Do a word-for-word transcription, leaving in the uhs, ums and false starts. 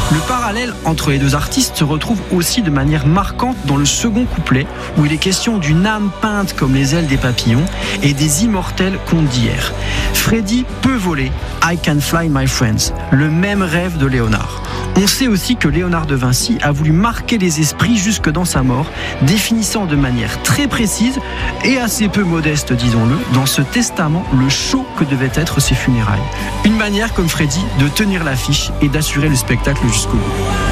Le parallèle entre les deux artistes se retrouve aussi de manière marquante dans le second couplet, où il est question d'une âme peinte comme les ailes des papillons et des immortels contes d'hier. Freddie peut voler, I can fly my friends, le même rêve de Léonard. On sait aussi que Léonard de Vinci a voulu marquer les esprits jusque dans sa mort, définissant de manière très précise et assez peu modeste, disons-le, dans ce testament le show que devaient être ses funérailles. Une manière, comme Freddie, de tenir l'affiche et d'assurer le spectacle jusqu'au bout.